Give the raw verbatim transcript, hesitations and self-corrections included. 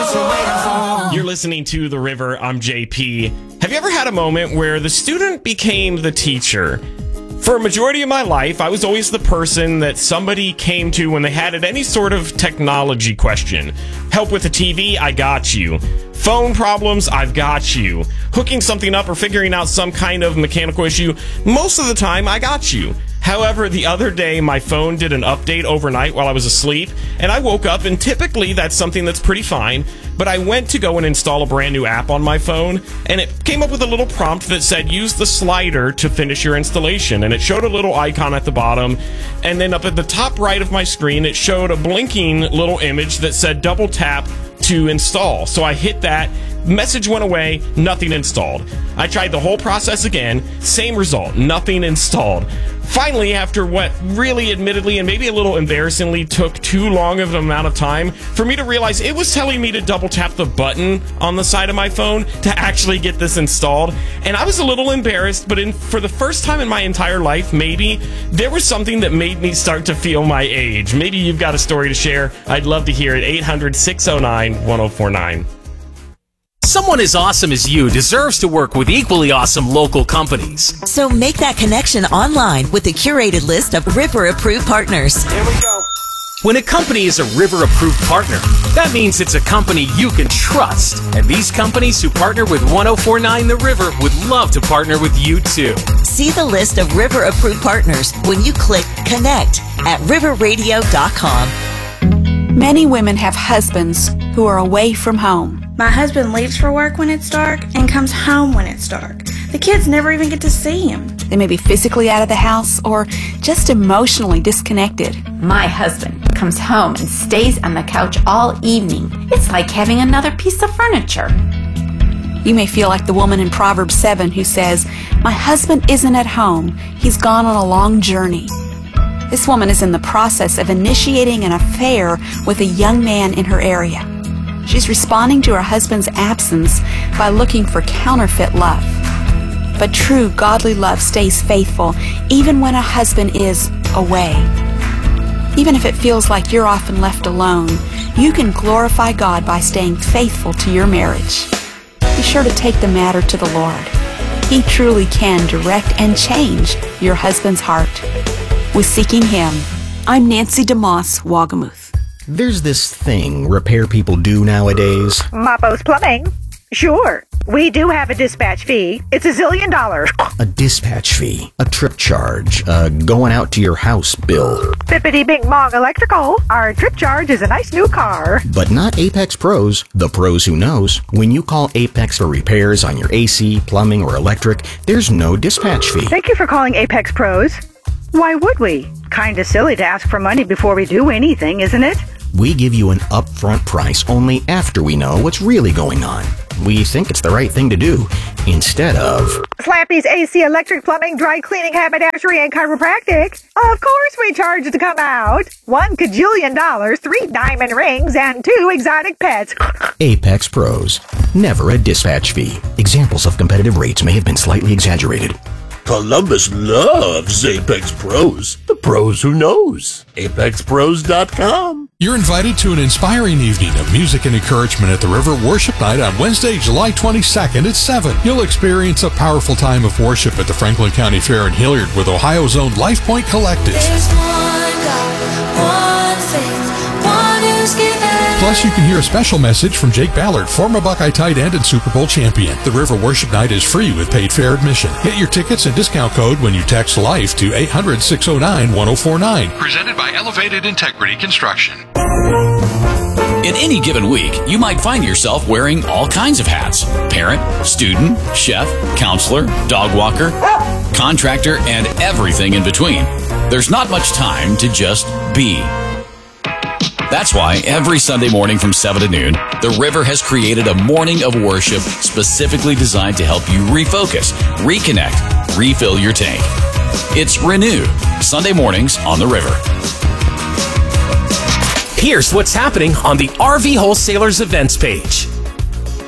You're listening to The River. I'm J P. Have you ever had a moment where the student became the teacher? For a majority of my life, I was always the person that somebody came to when they had any sort of technology question. Help with the T V? I got you. Phone problems? I've got you. Hooking something up or figuring out some kind of mechanical issue? Most of the time, I got you. However, the other day, my phone did an update overnight while I was asleep, and I woke up, and typically that's something that's pretty fine, but I went to go and install a brand new app on my phone, and it came up with a little prompt that said, use the slider to finish your installation, and it showed a little icon at the bottom, and then up at the top right of my screen, it showed a blinking little image that said double tap to install. So I hit that, message went away, nothing installed. I tried the whole process again, same result, nothing installed. Finally, after what really admittedly and maybe a little embarrassingly took too long of an amount of time for me to realize it was telling me to double tap the button on the side of my phone to actually get this installed. And I was a little embarrassed, but in, for the first time in my entire life, maybe, there was something that made me start to feel my age. Maybe you've got a story to share. I'd love to hear it. eight hundred, six oh nine, one oh four nine. Someone as awesome as you deserves to work with equally awesome local companies. So make that connection online with the curated list of River-approved partners. Here we go. When a company is a River-approved partner, that means it's a company you can trust. And these companies who partner with one oh four nine The River would love to partner with you too. See the list of River-approved partners when you click Connect at river radio dot com. Many women have husbands who are away from home. My husband leaves for work when it's dark and comes home when it's dark. The kids never even get to see him. They may be physically out of the house or just emotionally disconnected. My husband comes home and stays on the couch all evening. It's like having another piece of furniture. You may feel like the woman in Proverbs seven who says, "My husband isn't at home. He's gone on a long journey." This woman is in the process of initiating an affair with a young man in her area. She's responding to her husband's absence by looking for counterfeit love. But true godly love stays faithful even when a husband is away. Even if it feels like you're often left alone, you can glorify God by staying faithful to your marriage. Be sure to take the matter to the Lord. He truly can direct and change your husband's heart. With Seeking Him, I'm Nancy DeMoss, Wagamuth. There's this thing repair people do nowadays. Mapo's Plumbing. Sure. We do have a dispatch fee. It's a zillion dollars. A dispatch fee, a trip charge, a going out to your house bill. Bippity Bing Bong Electrical. Our trip charge is a nice new car. But not Apex Pros, the pros who knows. When you call Apex for repairs on your A C, plumbing, or electric, there's no dispatch fee. Thank you for calling Apex Pros. Why would we? Kinda silly to ask for money before we do anything, isn't it? We give you an upfront price only after we know what's really going on. We think it's the right thing to do, instead of... Slappy's A C, electric, plumbing, dry cleaning, haberdashery, and chiropractic. Of course we charge to come out. One cajillion dollars, three diamond rings, and two exotic pets. Apex Pros. Never a dispatch fee. Examples of competitive rates may have been slightly exaggerated. Columbus loves Apex Pros. The pros who knows. apex pros dot com. You're invited to an inspiring evening of music and encouragement at the River Worship Night on Wednesday, July twenty-second at seven. You'll experience a powerful time of worship at the Franklin County Fair in Hilliard with Ohio's own Life Point Collective. There's one God, one faith, one who's given. Plus, you can hear a special message from Jake Ballard, former Buckeye tight end and Super Bowl champion. The River Worship Night is free with paid fare admission. Get your tickets and discount code when you text LIFE to eight hundred, six oh nine, one oh four nine. Presented by Elevated Integrity Construction. In any given week, you might find yourself wearing all kinds of hats. Parent, student, chef, counselor, dog walker, contractor, and everything in between. There's not much time to just be. That's why every Sunday morning from seven to noon, The River has created a morning of worship specifically designed to help you refocus, reconnect, refill your tank. It's Renew, Sunday mornings on The River. Here's what's happening on the R V Wholesalers events page.